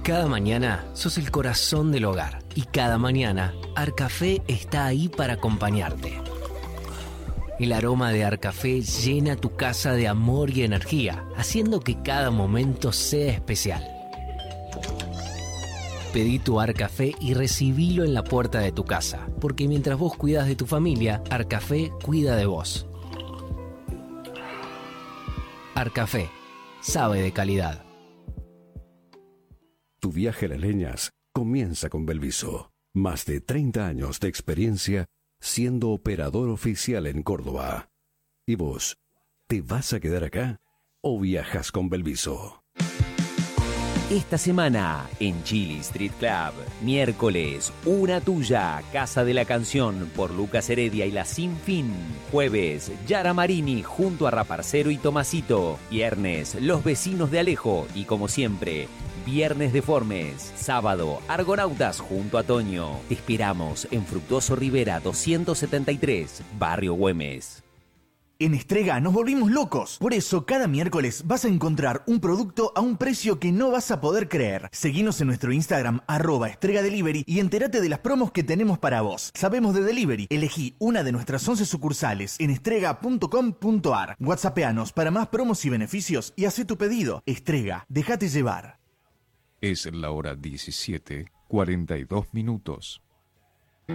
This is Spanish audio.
Cada mañana sos el corazón del hogar y cada mañana Arcafé está ahí para acompañarte. El aroma de Arcafé llena tu casa de amor y energía, haciendo que cada momento sea especial. Pedí tu Arcafé y recibilo en la puerta de tu casa, porque mientras vos cuidas de tu familia, Arcafé cuida de vos. Arcafé, sabe de calidad. Tu viaje a las leñas comienza con Belviso. Más de 30 años de experiencia siendo operador oficial en Córdoba. ¿Y vos, te vas a quedar acá o viajas con Belviso? Esta semana en Chili Street Club, miércoles, Una Tuya, Casa de la Canción por Lucas Heredia y La Sin Fin. Jueves, Yara Marini junto a Raparcero y Tomasito. Viernes, Los Vecinos de Alejo y como siempre, Viernes Deformes. Sábado, Argonautas junto a Toño. Te esperamos en Fructuoso Rivera 273, Barrio Güemes. En Estrega nos volvimos locos. Por eso, cada miércoles vas a encontrar un producto a un precio que no vas a poder creer. Seguinos en nuestro Instagram, @estregadelivery, y entérate de las promos que tenemos para vos. Sabemos de delivery. Elegí una de nuestras 11 sucursales en estrega.com.ar. WhatsAppeanos para más promos y beneficios y haz tu pedido. Estrega, déjate llevar. Es la hora 17:42.